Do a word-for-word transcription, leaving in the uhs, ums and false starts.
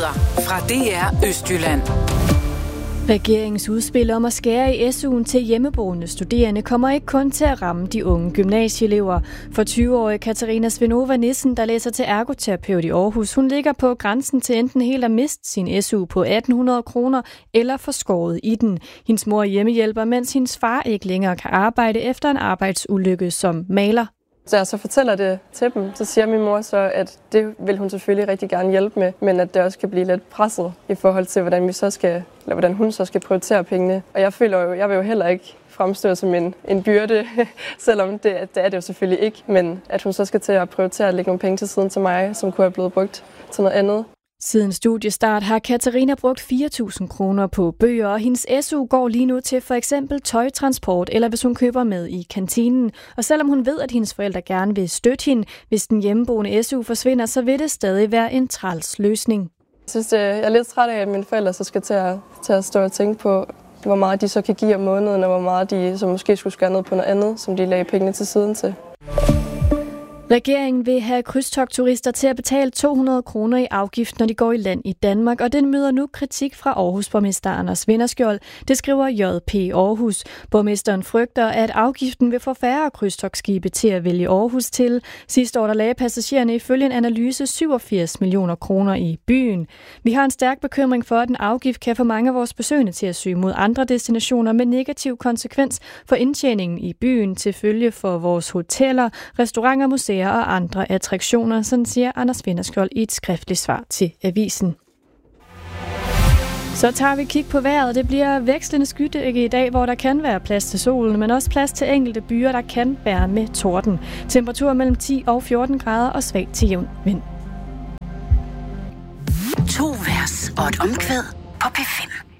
Nyheder fra D R Østjylland. Regeringens udspil om at skære i S U'en til hjemmeboende studerende kommer ikke kun til at ramme de unge gymnasieelever. For tyve-årige Katarina Svenova Nissen, der læser til ergoterapeut i Aarhus, hun ligger på grænsen til enten helt at miste sin S U på atten hundrede kroner eller få skåret i den. Hendes mor er hjemmehjælper, mens hendes far ikke længere kan arbejde efter en arbejdsulykke som maler. Så jeg så fortæller det til dem, så siger min mor så, at det vil hun selvfølgelig rigtig gerne hjælpe med, men at det også kan blive lidt presset i forhold til, hvordan vi så skal, eller hvordan hun så skal prioritere pengene. Og jeg føler jo, jeg vil jo heller ikke fremstå som en, en byrde, selvom det, det er det jo selvfølgelig ikke, men at hun så skal til at prioritere at lægge nogle penge til siden til mig, som kunne have blevet brugt til noget andet. Siden studiestart har Katarina brugt fire tusind kroner på bøger, og hendes S U går lige nu til for eksempel tøjtransport, eller hvis hun køber med i kantinen. Og selvom hun ved, at hendes forældre gerne vil støtte hende, hvis den hjemmeboende S U forsvinder, så vil det stadig være en træls løsning. Jeg synes, jeg er lidt træt af, at mine forældre så skal til at, til at stå og tænke på, hvor meget de så kan give om måneden, og hvor meget de så måske skulle skære ned på noget andet, som de lagde pengene til siden til. Regeringen vil have krydstogtturister til at betale to hundrede kroner i afgift, når de går i land i Danmark, og den møder nu kritik fra Aarhus-borgmester Anders Vinderskjold. Det skriver J P Aarhus. Borgmesteren frygter, at afgiften vil få færre krydstogtskibe til at vælge Aarhus til. Sidste år der lagde passagererne ifølge en analyse syvogfirs millioner kroner i byen. Vi har en stærk bekymring for, at en afgift kan få mange af vores besøgende til at søge mod andre destinationer med negativ konsekvens for indtjeningen i byen til følge for vores hoteller, restauranter, museer og andre attraktioner, sådan siger Anders Vinderskjold i et skriftligt svar til avisen. Så tager vi kig på vejret. Det bliver vekslende skydække i dag, hvor der kan være plads til solen, men også plads til enkelte byer, der kan bære med torden. Temperatur mellem ti og fjorten grader og svag til jævn vind. To vers og et omkvæd på P fem.